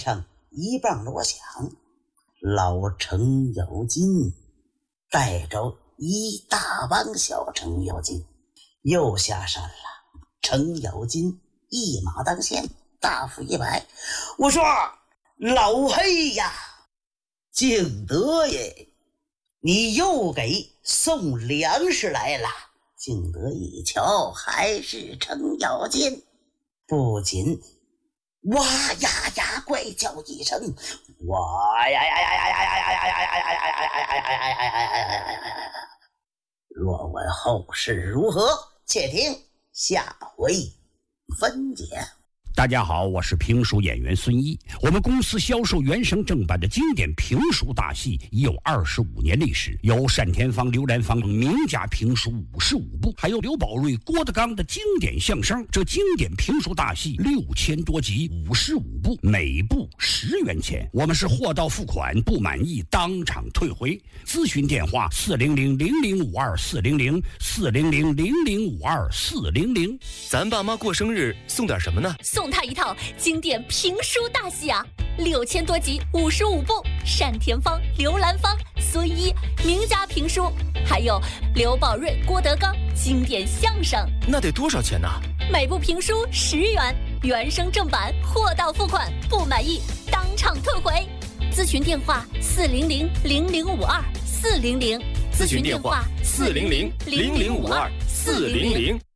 上一棒锣响，老程咬金带着一大帮小程咬金又下山了。程咬金一马当先，大斧一摆，我说老黑呀，敬德爷，你又给送粮食来了。敬德一瞧，还是程咬金，不仅哇呀呀怪叫一声，哇呀呀呀呀呀呀呀呀呀呀呀呀呀呀呀！若问后事如何，且听下回分解。 大家好，我是评书演员孙一。我们公司销售原声正版的经典评书大戏已有25年历史，有单田芳、刘兰芳名家评书55部，还有刘宝瑞、郭德纲的经典相声。这经典评书大戏6000多集，55部，每部10元钱。我们是货到付款，不满意当场退回。咨询电话400-0052-400，400-0052-400。 咱爸妈过生日送点什么呢？ 送他一套经典评书大戏啊，6000多集，55部，单田芳、刘兰芳、孙一名家评书，还有刘宝瑞、郭德纲经典相声。 那得多少钱呢？ 每部评书10元，原声正版，货到付款，不满意当场退回。咨询电话400-0052-400， 咨询电话400-0052-400。